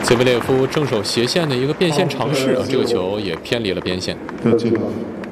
谢维列夫正手斜线的一个变线尝试啊，这个球也偏离了边线。